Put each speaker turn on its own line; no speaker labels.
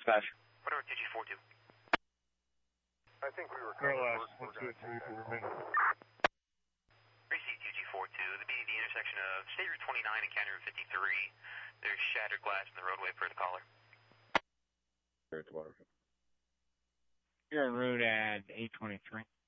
dispatch.
Whatever, TG42.
I think we were
Parallax 123 for remaining.
Receive TG42. The BD intersection of State Route 29 and County Route 53. There's shattered glass in the roadway per the caller.
You're en route at 823.